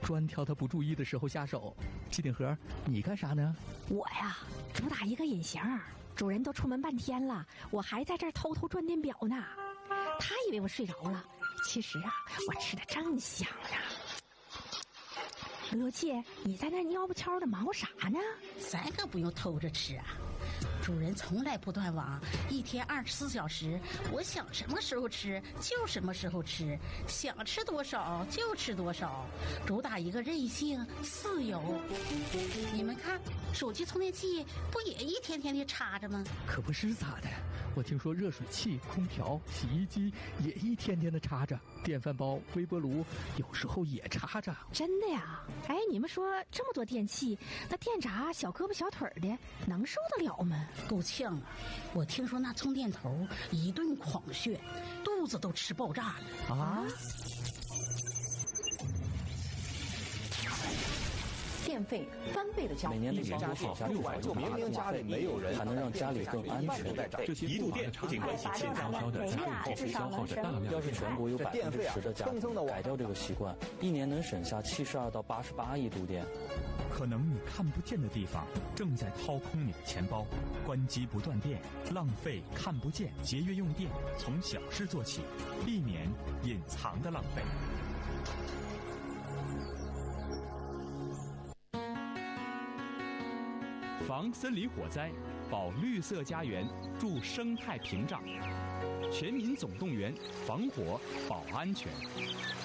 专挑他不注意的时候下手。机顶盒，你干啥呢？ 我呀，主打一个隐形，主人都出门半天了，我还在这儿偷偷转电表呢。他以为我睡着了，其实啊，我吃的正香呢。罗姐，你在那蔫不悄的忙活啥呢？ 咱可不用偷着吃啊，主人从来不断网，一天24小时，我想什么时候吃就什么时候吃，想吃多少就吃多少，主打一个任性自由。你们看，手机充电器不也一天天的插着吗？ 可不是咋的，我听说热水器、空调、洗衣机也一天天的插着，电饭煲、微波炉有时候也插着。 真的呀？哎，你们说这么多电器，那电闸小胳膊小腿的能受得了吗？ 够呛啊！我听说那充电头一顿狂炫，肚子都吃爆炸了啊！ 电费翻倍的加， 每年的房租好6万就明明家里没有人，还能让家里更安全。 这些一度电不仅关系现在烧的家里消耗着大量。 要是全国有10%的家庭改掉这个习惯，一年能省下72到88亿度电。 可能你看不见的地方正在掏空你的钱包，关机不断电，浪费看不见，节约用电，从小事做起，避免隐藏的浪费。 防森林火灾，保绿色家园，助生态屏障。全民总动员，防火保安全。